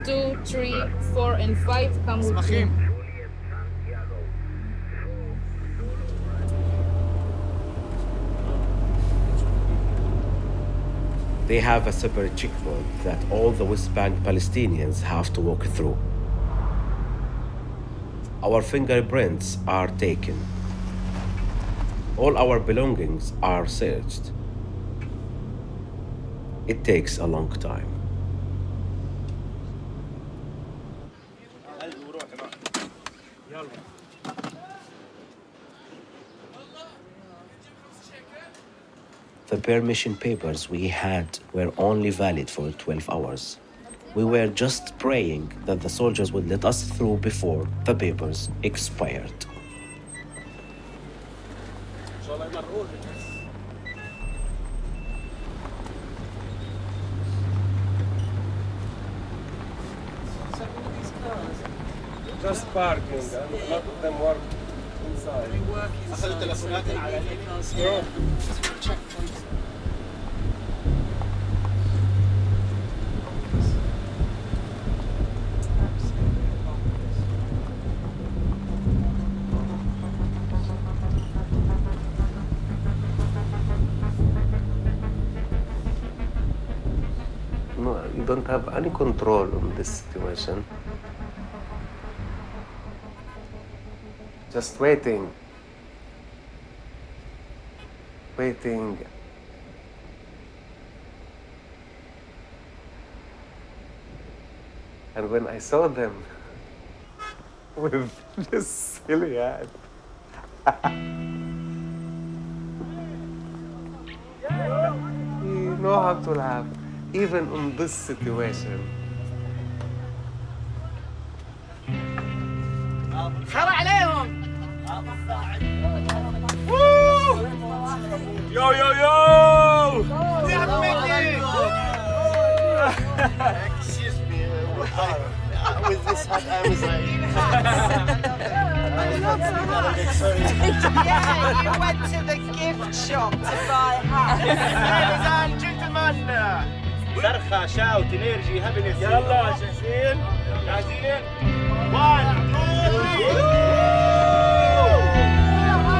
2, 3, 4, and 5 come with you. They have a separate checkpoint that all the West Bank Palestinians have to walk through. Our fingerprints are taken. All our belongings are searched. It takes a long time. The permission papers we had were only valid for 12 hours. We were just praying that the soldiers would let us through before the papers expired. Just parking, and a lot of them work inside. They work inside, so they leave the cars here. That's what checkpoints. No, you don't have any control on this situation. Just waiting. And when I saw them with this silly hat, you know how to laugh, even in this situation. خرع عليهم. Yo, yo, yo! Excuse me, with this hat I'm Yeah, you went to the gift shop to buy hats. Ladies and gentlemen, صرخة شاوت انرجي هابينس يلا جاهزين؟ جاهزين؟ 1 2 3